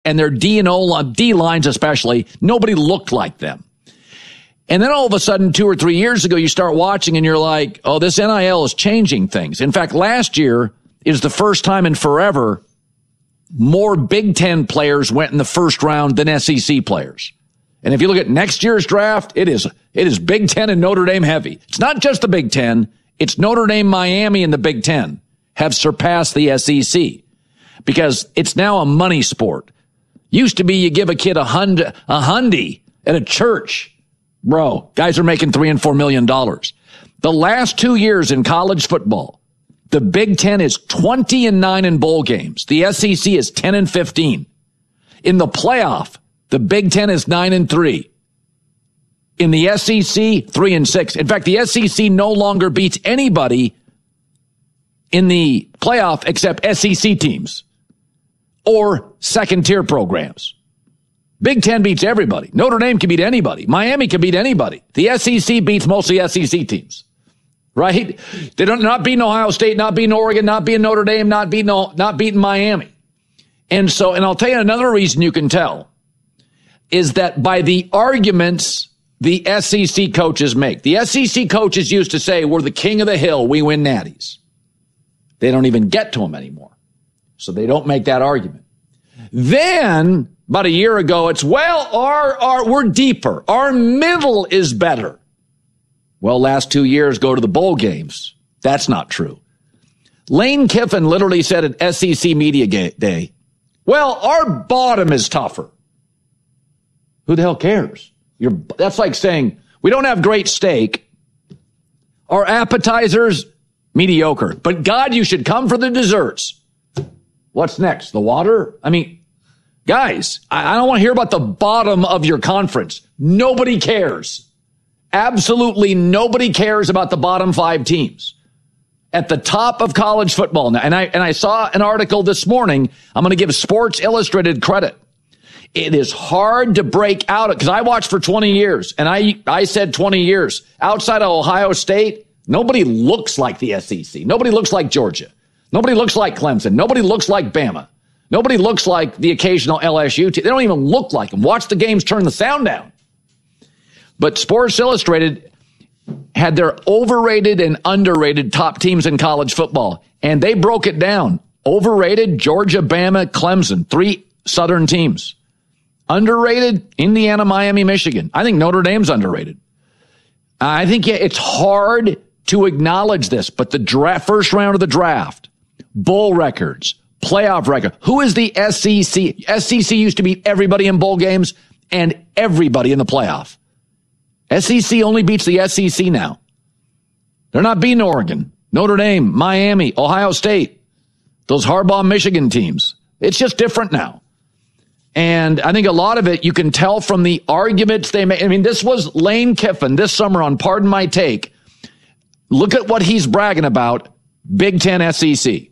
and their D and O, D lines especially, nobody looked like them. And then all of a sudden, 2 or 3 years ago, you start watching and you're like, oh, this NIL is changing things. In fact, last year is the first time in forever more Big Ten players went in the first round than SEC players. And if you look at next year's draft, it is Big Ten and Notre Dame heavy. It's not just the Big Ten. It's Notre Dame, Miami, and the Big Ten have surpassed the SEC because it's now a money sport. Used to be you give a kid a hundy at a church. Bro, guys are making $3 and $4 million. The last 2 years in college football, the Big Ten is 20-9 in bowl games. The SEC is 10-15. In the playoff, the Big Ten is 9-3. In the SEC, 3-6. In fact, the SEC no longer beats anybody in the playoff except SEC teams or second-tier programs. Big Ten beats everybody. Notre Dame can beat anybody. Miami can beat anybody. The SEC beats mostly SEC teams, right? They don't not beating Ohio State, not beating Oregon, not beating Notre Dame, not beating Miami. And I'll tell you another reason you can tell is that by the arguments the SEC coaches make. The SEC coaches used to say, we're the king of the hill, we win natties. They don't even get to them anymore. So they don't make that argument. Then, about a year ago, it's, well, we're deeper. Our middle is better. Well, last 2 years, go to the bowl games. That's not true. Lane Kiffin literally said at SEC Media Day, well, our bottom is tougher. Who the hell cares? That's like saying, we don't have great steak. Our appetizers, mediocre. But God, you should come for the desserts. What's next? The water? I mean, guys, I don't want to hear about the bottom of your conference. Nobody cares. Absolutely nobody cares about the bottom 5 teams. At the top of college football now, and I saw an article this morning. I'm going to give Sports Illustrated credit. It is hard to break out because I watched for 20 years, and I said 20 years. Outside of Ohio State, nobody looks like the SEC. Nobody looks like Georgia. Nobody looks like Clemson. Nobody looks like Bama. Nobody looks like the occasional LSU team. They don't even look like them. Watch the games, turn the sound down. But Sports Illustrated had their overrated and underrated top teams in college football, and they broke it down. Overrated, Georgia, Bama, Clemson, 3 Southern teams. Underrated, Indiana, Miami, Michigan. I think Notre Dame's underrated. I think it's hard to acknowledge this, but the first round of the draft, bowl records, playoff record. Who is the SEC? SEC used to beat everybody in bowl games and everybody in the playoff. SEC only beats the SEC now. They're not beating Oregon, Notre Dame, Miami, Ohio State, those Harbaugh, Michigan teams. It's just different now. And I think a lot of it you can tell from the arguments they make. I mean, this was Lane Kiffin this summer on Pardon My Take. Look at what he's bragging about, Big Ten SEC.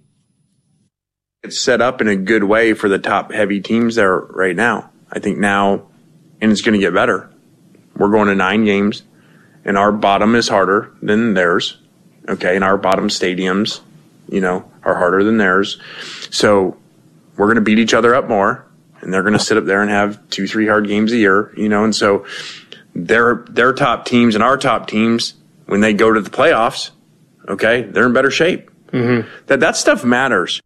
It's set up in a good way for the top heavy teams there right now. I think now, and it's going to get better. We're going to 9 games, and our bottom is harder than theirs. Okay, and our bottom stadiums, are harder than theirs. So we're going to beat each other up more. And they're going to sit up there and have 2-3 hard games a year, and so their top teams and our top teams, when they go to the playoffs, okay, they're in better shape. Mm-hmm. That stuff matters.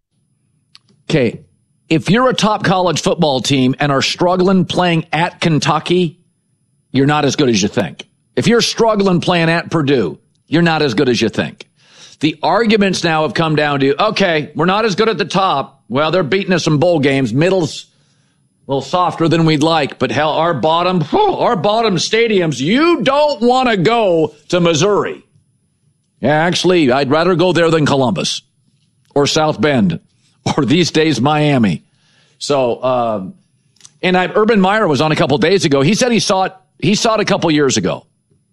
Okay, if you're a top college football team and are struggling playing at Kentucky, you're not as good as you think. If you're struggling playing at Purdue, you're not as good as you think. The arguments now have come down to, okay, we're not as good at the top. Well, they're beating us in bowl games. Middle's a little softer than we'd like, but hell, our bottom stadiums, you don't want to go to Missouri. Yeah, actually, I'd rather go there than Columbus or South Bend or these days Miami. So, Urban Meyer was on a couple days ago. He said he saw it a couple years ago.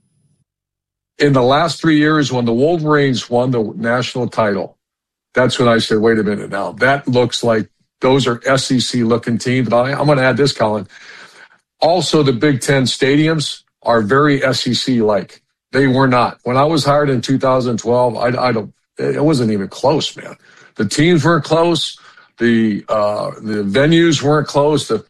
In the last 3 years, when the Wolverines won the national title, that's when I said, wait a minute now, that looks like those are SEC-looking teams. But I'm going to add this, Colin. Also, the Big Ten stadiums are very SEC-like. They were not. When I was hired in 2012, it wasn't even close, man. The teams weren't close. The venues weren't closed. The